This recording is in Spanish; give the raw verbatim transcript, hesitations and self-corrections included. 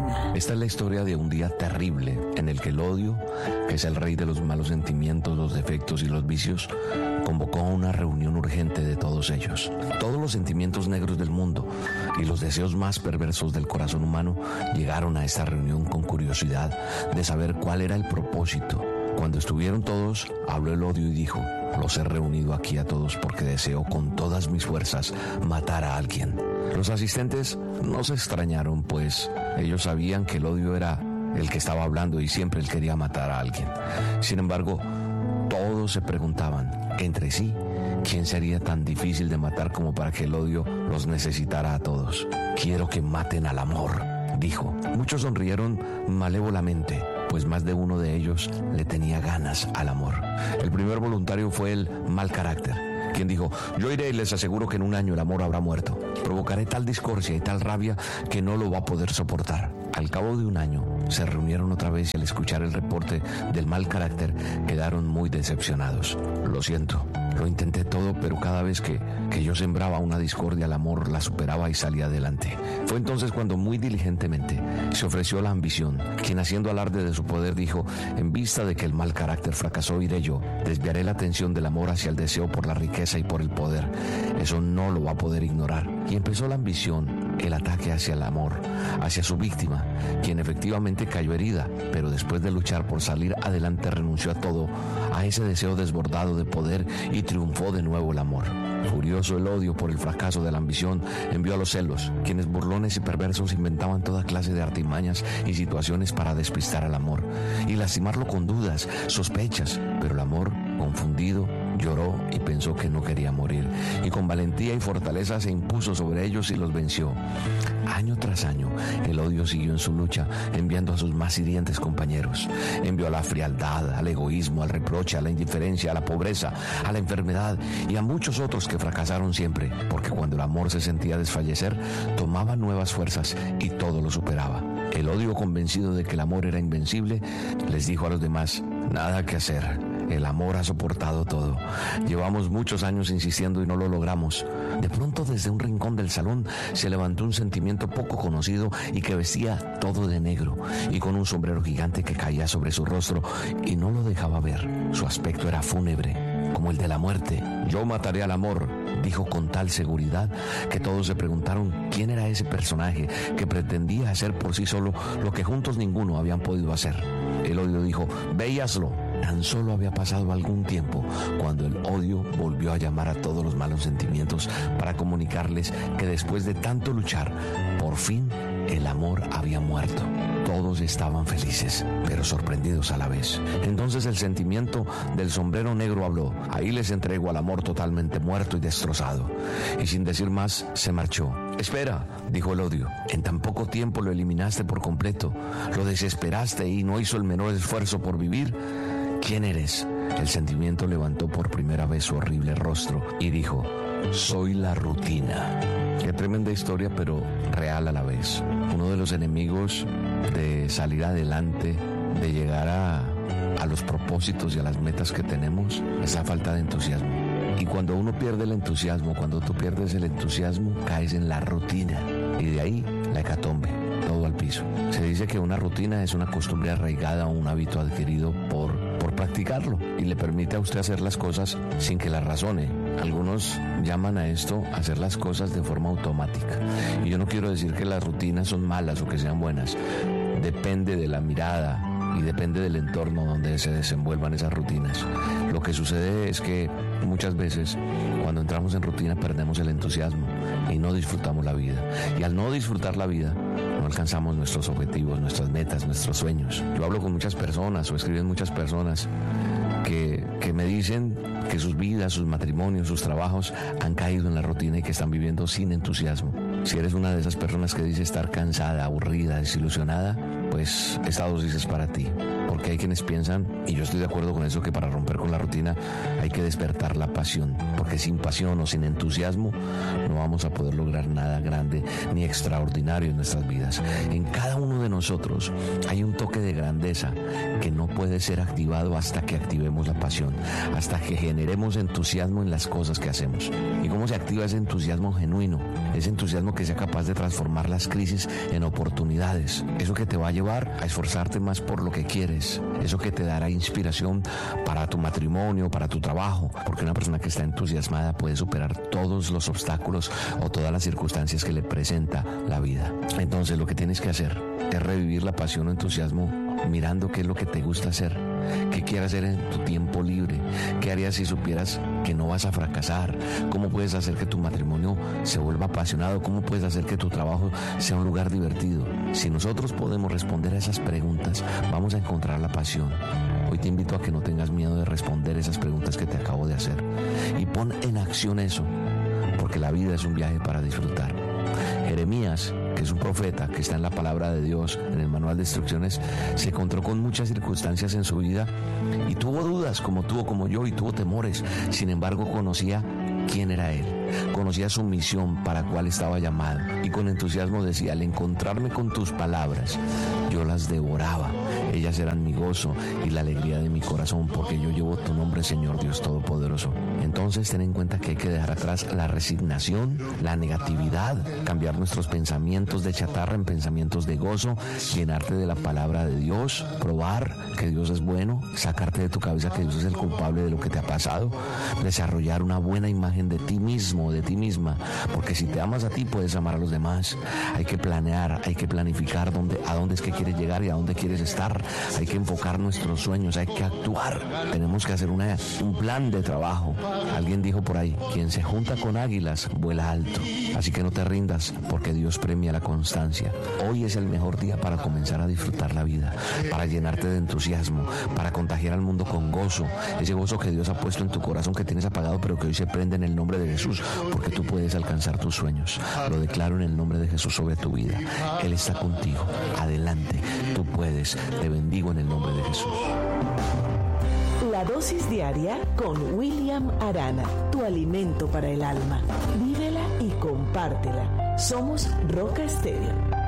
Esta es la historia de un día terrible en el que el odio, que es el rey de los malos sentimientos, los defectos y los vicios, convocó a una reunión urgente de todos ellos. Todos los sentimientos negros del mundo y los deseos más perversos del corazón humano llegaron a esta reunión con curiosidad de saber cuál era el propósito. Cuando estuvieron todos, habló el odio y dijo: los he reunido aquí a todos porque deseo con todas mis fuerzas matar a alguien. Los asistentes no se extrañaron, pues ellos sabían que el odio era el que estaba hablando y siempre él quería matar a alguien. Sin embargo, todos se preguntaban entre sí quién sería tan difícil de matar como para que el odio los necesitara a todos. Quiero que maten al amor, dijo. Muchos sonrieron malévolamente, pues más de uno de ellos le tenía ganas al amor. El primer voluntario fue el mal carácter, quien dijo: yo iré y les aseguro que en un año el amor habrá muerto. Provocaré tal discordia y tal rabia que no lo va a poder soportar. Al cabo de un año se reunieron otra vez y al escuchar el reporte del mal carácter quedaron muy decepcionados. Lo siento, lo intenté todo, pero cada vez que, que yo sembraba una discordia, el amor la superaba y salía adelante. Fue entonces cuando muy diligentemente se ofreció la ambición, quien haciendo alarde de su poder dijo: en vista de que el mal carácter fracasó, iré yo, desviaré la atención del amor hacia el deseo por la riqueza y por el poder. Eso no lo va a poder ignorar. Y empezó la ambición, el ataque hacia el amor, hacia su víctima, quien efectivamente cayó herida, pero después de luchar por salir adelante renunció a todo, a ese deseo desbordado de poder, y triunfó de nuevo el amor. Furioso el odio por el fracaso de la ambición, envió a los celos, quienes burlones y perversos inventaban toda clase de artimañas y situaciones para despistar al amor y lastimarlo con dudas, sospechas, pero el amor, confundido, lloró y pensó que no quería morir, y con valentía y fortaleza se impuso sobre ellos y los venció. Año tras año, el odio siguió en su lucha, enviando a sus más hirientes compañeros. Envió a la frialdad, al egoísmo, al reproche, a la indiferencia, a la pobreza, a la enfermedad y a muchos otros que fracasaron siempre, porque cuando el amor se sentía desfallecer, tomaba nuevas fuerzas y todo lo superaba. El odio, convencido de que el amor era invencible, les dijo a los demás: nada que hacer. El amor ha soportado todo. Llevamos muchos años insistiendo y no lo logramos. De pronto, desde un rincón del salón, se levantó un sentimiento poco conocido y que vestía todo de negro, y con un sombrero gigante que caía sobre su rostro y no lo dejaba ver. Su aspecto era fúnebre, como el de la muerte. Yo mataré al amor, dijo con tal seguridad que todos se preguntaron quién era ese personaje que pretendía hacer por sí solo lo que juntos ninguno habían podido hacer. El odio dijo: ve y hazlo. Tan solo había pasado algún tiempo cuando el odio volvió a llamar a todos los malos sentimientos para comunicarles que después de tanto luchar, por fin el amor había muerto. Todos estaban felices, pero sorprendidos a la vez. Entonces el sentimiento del sombrero negro habló: ahí les entrego al amor totalmente muerto y destrozado. Y sin decir más, se marchó. Espera, dijo el odio, en tan poco tiempo lo eliminaste por completo, lo desesperaste y no hizo el menor esfuerzo por vivir. ¿Quién eres? El sentimiento levantó por primera vez su horrible rostro y dijo: soy la rutina. Qué tremenda historia, pero real a la vez. Uno de los enemigos de salir adelante, de llegar a, a los propósitos y a las metas que tenemos, es la falta de entusiasmo. Y cuando uno pierde el entusiasmo, cuando tú pierdes el entusiasmo, caes en la rutina. Y de ahí la hecatombe, todo al piso. Se dice que una rutina es una costumbre arraigada o un hábito adquirido por, por practicarlo, y le permite a usted hacer las cosas sin que las razone. Algunos llaman a esto hacer las cosas de forma automática. Y yo no quiero decir que las rutinas son malas o que sean buenas. Depende de la mirada y depende del entorno donde se desenvuelvan esas rutinas. Lo que sucede es que muchas veces cuando entramos en rutina perdemos el entusiasmo y no disfrutamos la vida. Y al no disfrutar la vida, no alcanzamos nuestros objetivos, nuestras metas, nuestros sueños. Yo hablo con muchas personas o escriben muchas personas que, que me dicen que sus vidas, sus matrimonios, sus trabajos han caído en la rutina y que están viviendo sin entusiasmo. Si eres una de esas personas que dice estar cansada, aburrida, desilusionada, pues esta dosis es para ti. Porque hay quienes piensan, y yo estoy de acuerdo con eso, que para romper con la rutina hay que despertar la pasión, porque sin pasión o sin entusiasmo no vamos a poder lograr nada grande ni extraordinario en nuestras vidas. En cada uno de nosotros hay un toque de grandeza que no puede ser activado hasta que activemos la pasión, hasta que generemos entusiasmo en las cosas que hacemos. ¿Y cómo se activa ese entusiasmo genuino? Ese entusiasmo que sea capaz de transformar las crisis en oportunidades. Eso que te va a llevar a esforzarte más por lo que quieres. Eso que te dará inspiración para tu matrimonio, para tu trabajo. Porque una persona que está entusiasmada puede superar todos los obstáculos o todas las circunstancias que le presenta la vida. Entonces lo que tienes que hacer es revivir la pasión o entusiasmo mirando qué es lo que te gusta hacer, qué quieres hacer en tu tiempo libre, qué harías si supieras que no vas a fracasar, cómo puedes hacer que tu matrimonio se vuelva apasionado, cómo puedes hacer que tu trabajo sea un lugar divertido. Si nosotros podemos responder a esas preguntas, vamos a encontrar la pasión. Hoy te invito a que no tengas miedo de responder esas preguntas que te acabo de hacer y pon en acción eso, porque la vida es un viaje para disfrutar. Jeremías, que es un profeta que está en la palabra de Dios, en el manual de instrucciones, se encontró con muchas circunstancias en su vida y tuvo dudas como tuvo como yo y tuvo temores. Sin embargo, conocía quién era él, conocía su misión para cuál estaba llamado y con entusiasmo decía: al encontrarme con tus palabras, yo las devoraba. Ellas eran mi gozo y la alegría de mi corazón, porque yo llevo tu nombre, Señor Dios Todopoderoso. Entonces ten en cuenta que hay que dejar atrás la resignación, la negatividad, cambiar nuestros pensamientos de chatarra en pensamientos de gozo, llenarte de la palabra de Dios, probar que Dios es bueno, sacarte de tu cabeza que Dios es el culpable de lo que te ha pasado, desarrollar una buena imagen de ti mismo, de ti misma, porque si te amas a ti puedes amar a los demás. Hay que planear, hay que planificar dónde, a dónde es que quieres llegar y a dónde quieres estar. Hay que enfocar nuestros sueños, hay que actuar. Tenemos que hacer una, un plan de trabajo. Alguien dijo por ahí: quien se junta con águilas vuela alto. Así que no te rindas, porque Dios premia la constancia. Hoy es el mejor día para comenzar a disfrutar la vida, para llenarte de entusiasmo, para contagiar al mundo con gozo. Ese gozo que Dios ha puesto en tu corazón, que tienes apagado, pero que hoy se prende en el nombre de Jesús, porque tú puedes alcanzar tus sueños. Lo declaro en el nombre de Jesús sobre tu vida. Él está contigo. Adelante, tú puedes. Te bendigo en el nombre de Jesús. La dosis diaria con William Arana, tu alimento para el alma. Vívela y compártela. Somos Roca Estéreo.